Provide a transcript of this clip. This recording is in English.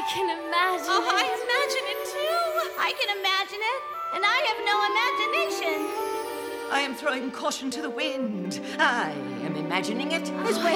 can imagine Oh, it. I imagine it too. I can imagine it, and I have no imagination. I am throwing caution to the wind. I am imagining it as well.